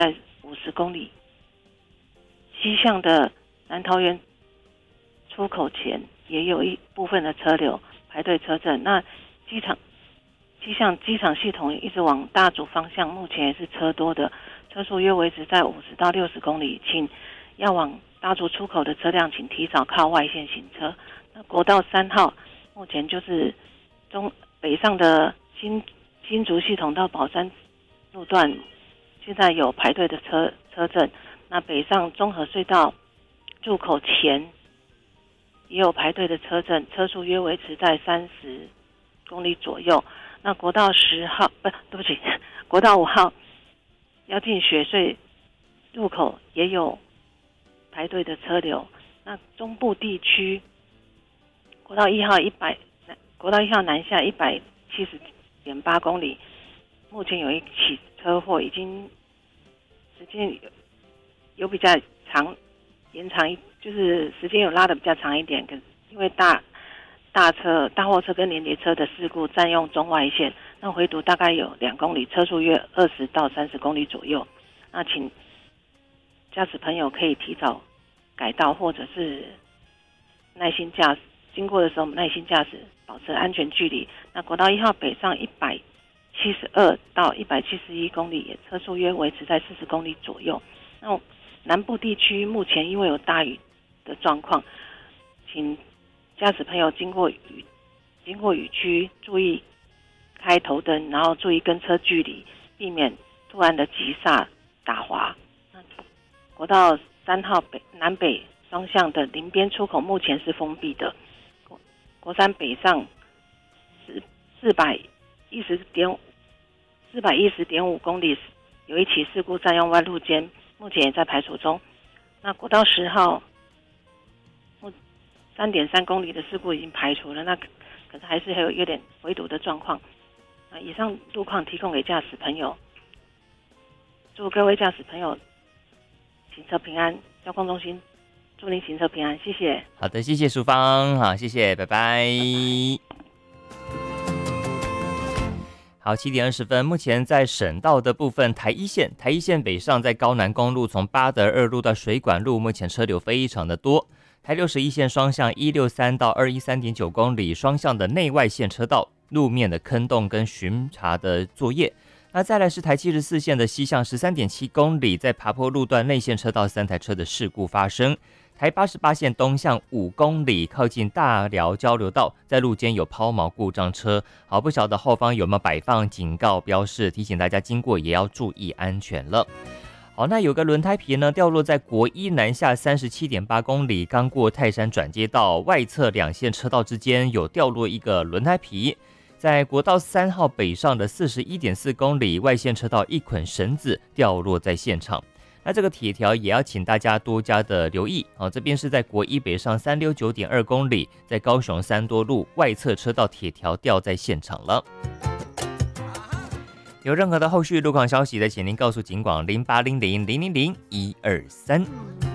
在50公里。西向的南桃园出口前也有一部分的车流排队车阵。那西向机场系统一直往大竹方向，目前也是车多的，车速约维持在50到60公里。请要往大竹出口的车辆，请提早靠外线行车。那国道3号目前就是北上的新竹系统到宝山路段，现在有排队的车阵。那北上中和隧道入口前也有排队的车阵，车速约维持在30公里左右。那国道10号国道5号要进雪隧入口也有排队的车流。那中部地区国道1号南下170.8公里，目前有一起车祸，已经时间有比较长，延长就是时间有拉的比较长一点，因为大货车跟连接车的事故占用中外线，那回堵大概有2公里，车速约20到30公里左右。那请驾驶朋友可以提早改道，或者是耐心驾驶，经过的时候耐心驾驶，保持安全距离。那国道1号北上172到171公里，车速约维持在40公里左右。那南部地区目前因为有大雨的状况，请驾驶朋友经过雨区注意开头灯，然后注意跟车距离，避免突然的急刹打滑。那国道3号南北双向的林边出口目前是封闭的。国三北上410.5公里有一起事故占用弯路肩，目前也在排除中。那国道10号3.3公里的事故已经排除了，那可是还是有点围堵的状况。以上路况提供给驾驶朋友，祝各位驾驶朋友行车平安。交通中心祝您行车平安，谢谢。 好的，谢谢淑芳，好，谢谢，拜拜。好，7点20分，目前在省道的部分，台一线北上，在高南公路从八德二路到水管路，目前车流非常的多。台61线双向163到213.9公里，双向的内外线车道路面的坑洞跟巡查的作业。那再来是台74线的西向13.7公里，在爬坡路段内线车道3台车的事故发生。台88线东向5公里，靠近大寮交流道，在路肩有抛锚故障车。好，不晓得后方有没有摆放警告标示，提醒大家经过也要注意安全了。好，那有个轮胎皮呢掉落在国一南下37.8公里，刚过泰山转接道外侧2线车道之间有掉落一个轮胎皮。在国道3号北上的41.4公里，外线车道一捆绳子掉落在现场。那这个铁条也要请大家多加的留意。这边是在国一北上369.2公里，在高雄三多路外侧车道铁条掉在现场了。有任何的后续路况消息的，请您告诉警广0800000123。